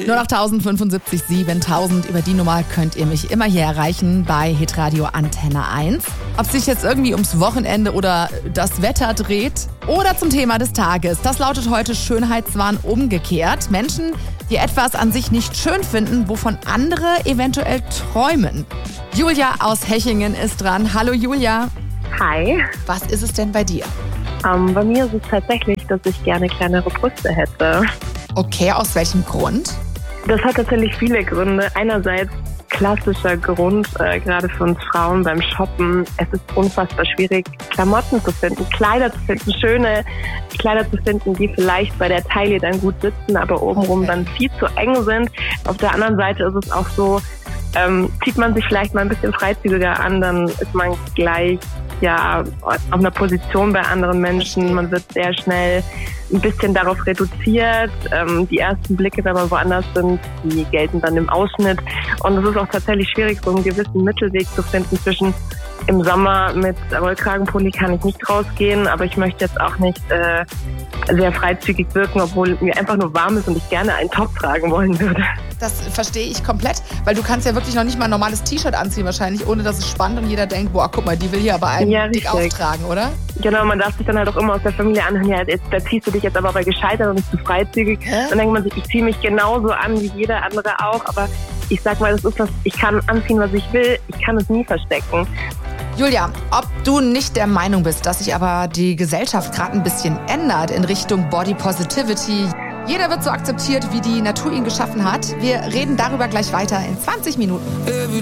Nur noch 1075 7000. Über die Nummer könnt ihr mich immer hier erreichen bei Hitradio Antenne 1. Ob es sich jetzt irgendwie ums Wochenende oder das Wetter dreht oder zum Thema des Tages. Das lautet heute Schönheitswahn umgekehrt. Menschen, die etwas an sich nicht schön finden, wovon andere eventuell träumen. Julia aus Hechingen ist dran. Hallo Julia. Hi. Was ist es denn bei dir? Bei mir ist es tatsächlich, dass ich gerne kleinere Brüste hätte. Okay, aus welchem Grund? Das hat tatsächlich viele Gründe. Einerseits klassischer Grund, gerade für uns Frauen beim Shoppen. Es ist unfassbar schwierig, Klamotten zu finden, Kleider zu finden, schöne Kleider zu finden, die vielleicht bei der Taille dann gut sitzen, aber obenrum dann viel zu eng sind. Auf der anderen Seite ist es auch so, zieht man sich vielleicht mal ein bisschen freizügiger an, dann ist man gleich auf einer Position bei anderen Menschen. Man wird sehr schnell ein bisschen darauf reduziert. Die ersten Blicke, wenn man woanders sind, die gelten dann im Ausschnitt. Und es ist auch tatsächlich schwierig, so einen gewissen Mittelweg zu finden zwischen im Sommer mit Rollkragenpulli kann ich nicht rausgehen, aber ich möchte jetzt auch nicht sehr freizügig wirken, obwohl mir einfach nur warm ist und ich gerne einen Top tragen wollen würde. Das verstehe ich komplett, weil du kannst ja wirklich noch nicht mal ein normales T-Shirt anziehen wahrscheinlich, ohne dass es spannt und jeder denkt, boah, guck mal, die will hier aber einen dick auftragen, oder? Genau, man darf sich dann halt auch immer aus der Familie anhören, ja, da ziehst du dich jetzt aber gescheitert und nicht zu freizügig. Dann denkt man sich, ich ziehe mich genauso an wie jeder andere auch, aber ich sag mal, das ist was, ich kann anziehen, was ich will, ich kann es nie verstecken. Julia, ob du nicht der Meinung bist, dass sich aber die Gesellschaft gerade ein bisschen ändert in Richtung Body Positivity. Jeder wird so akzeptiert, wie die Natur ihn geschaffen hat. Wir reden darüber gleich weiter in 20 Minuten.